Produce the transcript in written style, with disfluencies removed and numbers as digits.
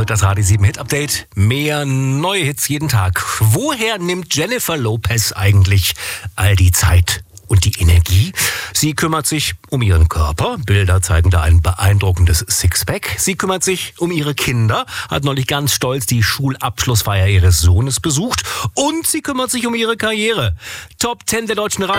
wird das Radio 7 Hit Update. Mehr neue Hits jeden Tag. Woher nimmt Jennifer Lopez eigentlich all die Zeit und die Energie? Sie kümmert sich um ihren Körper. Bilder zeigen da ein beeindruckendes Sixpack. Sie kümmert sich um ihre Kinder, hat neulich ganz stolz die Schulabschlussfeier ihres Sohnes besucht. Und sie kümmert sich um ihre Karriere. Top 10 der deutschen